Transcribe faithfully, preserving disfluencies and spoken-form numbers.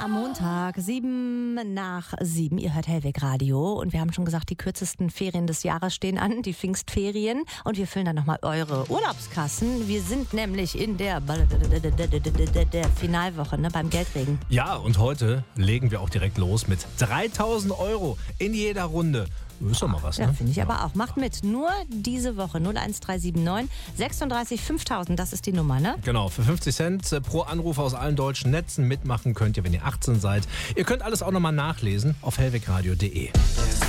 am Montag, sieben nach sieben. Ihr hört Hellweg Radio und wir haben schon gesagt, die kürzesten Ferien des Jahres stehen an, die Pfingstferien. Und wir füllen dann nochmal eure Urlaubskassen. Wir sind nämlich in der, der Finalwoche, ne, beim Geldregen. Ja, und heute legen wir auch direkt los mit dreitausend Euro in jeder Runde. Ist doch mal was, ne? Ja, finde ich aber auch. Macht mit. Nur diese Woche. null eins drei sieben neun sechsunddreißig fünftausend. Das ist die Nummer, ne? Genau. Für fünfzig Cent pro Anruf aus allen deutschen Netzen mitmachen könnt ihr, wenn ihr achtzehn seid. Ihr könnt alles auch nochmal nachlesen auf hellwegradio punkt de.